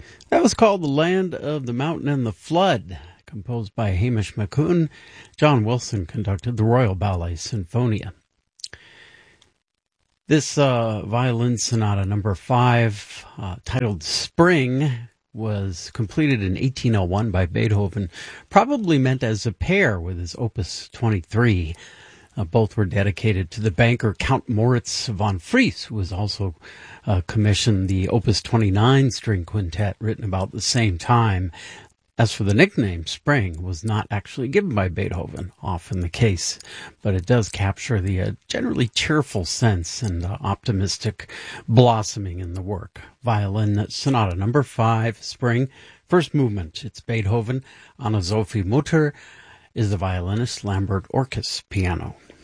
That was called The Land of the Mountain and the Flood, composed by Hamish McCoon. John Wilson conducted the Royal Ballet Sinfonia. This violin sonata number 5, titled Spring, was completed in 1801 by Beethoven, probably meant as a pair with his Opus 23. Both were dedicated to the banker Count Moritz von Fries, who was also commissioned the Opus 29 string quintet written about the same time. As for the nickname, Spring was not actually given by Beethoven, often the case, but it does capture the generally cheerful sense and optimistic blossoming in the work. Violin Sonata number 5, Spring, first movement. It's Beethoven. Anna-Sophie Mutter is the violinist, Lambert Orkes piano.